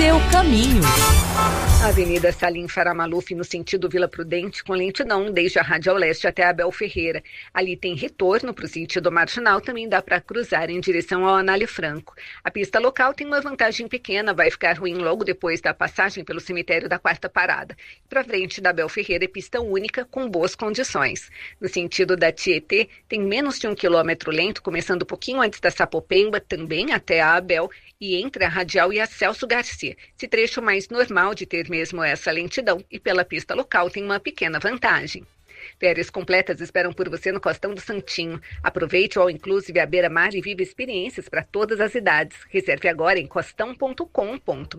seu caminho. Avenida Salim Faramaluf, no sentido Vila Prudente, com lentidão desde a Radial Leste até a Abel Ferreira. Ali tem retorno para o sentido marginal, também dá para cruzar em direção ao Anália Franco. A pista local tem uma vantagem pequena, vai ficar ruim logo depois da passagem pelo cemitério da Quarta Parada. Para frente da Abel Ferreira é pista única, com boas condições. No sentido da Tietê, tem menos de 1 quilômetro lento, começando um pouquinho antes da Sapopemba, também até a Abel, e entre a Radial e a Celso Garcia. Esse trecho mais normal de ter mesmo essa lentidão, e pela pista local tem uma pequena vantagem. Férias completas esperam por você no Costão do Santinho. Aproveite o All Inclusive à beira-mar e viva experiências para todas as idades. Reserve agora em costão.com.br.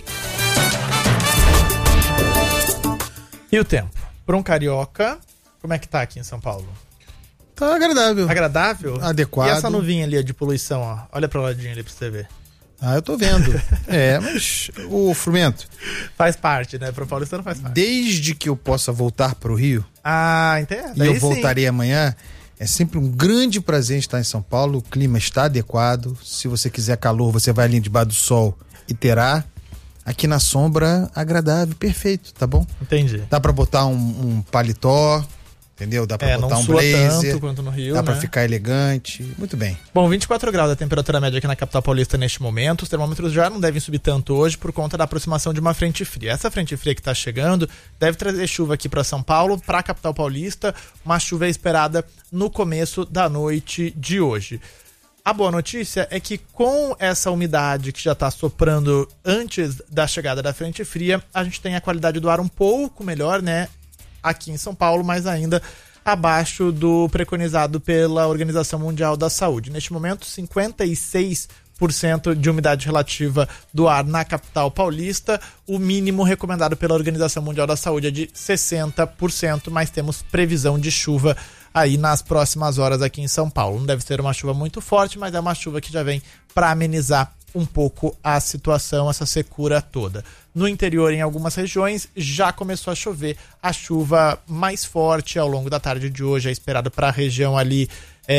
E o tempo? Para um carioca, como é que tá aqui em São Paulo? Tá agradável. Agradável? Adequado. E essa nuvinha ali de poluição, ó? Olha pra ladinho ali pra você ver. Eu tô vendo. Mas o Frumento... Faz parte, né? Pro paulistano faz parte. Desde que eu possa voltar pro Rio... entende? E eu voltarei amanhã... É sempre um grande prazer estar em São Paulo. O clima está adequado. Se você quiser calor, você vai ali debaixo do sol e terá. Aqui na sombra, agradável, perfeito, tá bom? Entendi. Dá pra botar um paletó, entendeu? Dá pra botar um blazer. Tanto quanto no Rio, dá pra ficar elegante. Muito bem. Bom, 24 graus a temperatura média aqui na capital paulista neste momento. Os termômetros já não devem subir tanto hoje por conta da aproximação de uma frente fria. Essa frente fria que está chegando deve trazer chuva aqui para São Paulo, para a capital paulista. Uma chuva esperada no começo da noite de hoje. A boa notícia é que com essa umidade que já está soprando antes da chegada da frente fria, a gente tem a qualidade do ar um pouco melhor, né? Aqui em São Paulo, mas ainda abaixo do preconizado pela Organização Mundial da Saúde. Neste momento, 56% de umidade relativa do ar na capital paulista. O mínimo recomendado pela Organização Mundial da Saúde é de 60%, mas temos previsão de chuva aí nas próximas horas aqui em São Paulo. Não deve ser uma chuva muito forte, mas é uma chuva que já vem para amenizar um pouco a situação, essa secura toda. No interior, em algumas regiões, já começou a chover. A chuva mais forte ao longo da tarde de hoje é esperada para a região ali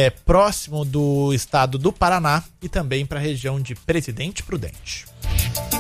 próximo do estado do Paraná e também para a região de Presidente Prudente.